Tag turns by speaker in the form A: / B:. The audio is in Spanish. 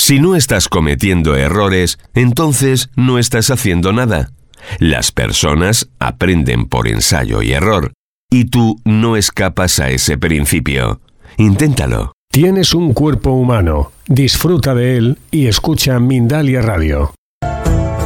A: Si no estás cometiendo errores, entonces no estás haciendo nada. Las personas aprenden por ensayo y error, y tú no escapas a ese principio. Inténtalo.
B: Tienes un cuerpo humano. Disfruta de él y escucha Mindalia Radio.